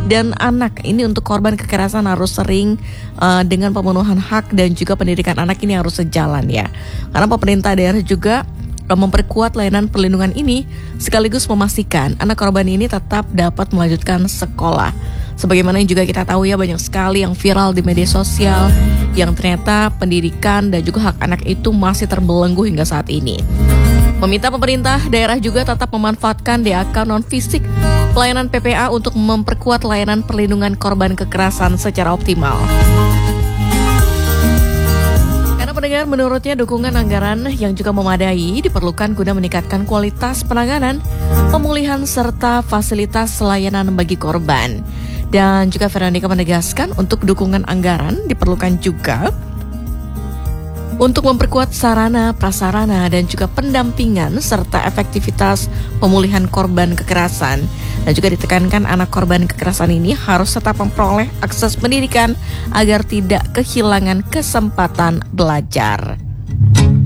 dan anak. Ini untuk korban kekerasan harus sering dengan pemenuhan hak dan juga pendidikan anak ini harus sejalan ya. Karena pemerintah daerah juga memperkuat layanan perlindungan ini sekaligus memastikan anak korban ini tetap dapat melanjutkan sekolah. Sebagaimana yang juga kita tahu ya, banyak sekali yang viral di media sosial yang ternyata pendidikan dan juga hak anak itu masih terbelenggu hingga saat ini. Meminta pemerintah daerah juga tetap memanfaatkan DAK non-fisik pelayanan PPA untuk memperkuat layanan perlindungan korban kekerasan secara optimal. Karena pendengar, menurutnya dukungan anggaran yang juga memadai diperlukan guna meningkatkan kualitas penanganan, pemulihan serta fasilitas layanan bagi korban. Dan juga Veronica menegaskan untuk dukungan anggaran diperlukan juga untuk memperkuat sarana, prasarana, dan juga pendampingan serta efektivitas pemulihan korban kekerasan. Dan juga ditekankan anak korban kekerasan ini harus tetap memperoleh akses pendidikan agar tidak kehilangan kesempatan belajar.